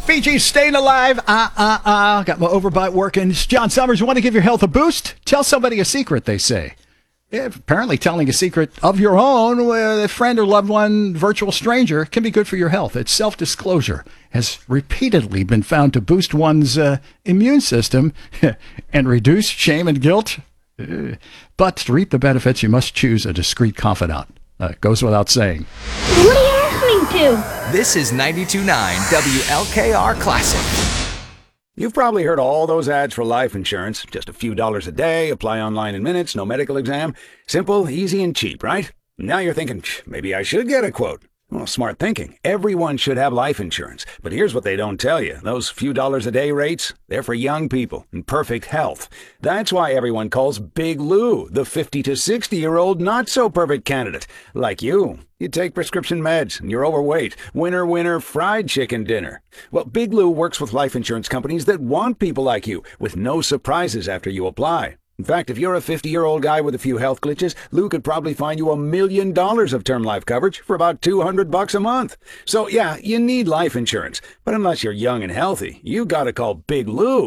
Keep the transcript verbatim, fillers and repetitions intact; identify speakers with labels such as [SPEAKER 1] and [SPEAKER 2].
[SPEAKER 1] Fiji's staying alive. Ah, ah, ah. Got my overbite working. It's John Summers. You want to give your health a boost? Tell somebody a secret, they say. Yeah, apparently telling a secret of your own with a friend or loved one, virtual stranger, can be good for your health. It's self-disclosure has repeatedly been found to boost one's uh, immune system and reduce shame and guilt. Uh, but to reap the benefits, you must choose a discreet confidant. Uh, goes without saying.
[SPEAKER 2] What are you listening to?
[SPEAKER 3] This is ninety-two point nine W L K R Classic.
[SPEAKER 4] You've probably heard all those ads for life insurance. Just a few dollars a day, apply online in minutes, no medical exam. Simple, easy, and cheap, right? Now you're thinking, maybe I should get a quote. Well, smart thinking. Everyone should have life insurance. But here's what they don't tell you. Those few dollars a day rates, they're for young people in perfect health. That's why everyone calls Big Lou the fifty to sixty-year-old not-so-perfect candidate. Like you. You take prescription meds, and you're overweight. Winner, winner, fried chicken dinner. Well, Big Lou works with life insurance companies that want people like you, with no surprises after you apply. In fact, if you're a fifty-year-old guy with a few health glitches, Lou could probably find you a million dollars of term life coverage for about two hundred bucks a month. So yeah, you need life insurance. But unless you're young and healthy, you gotta call Big Lou.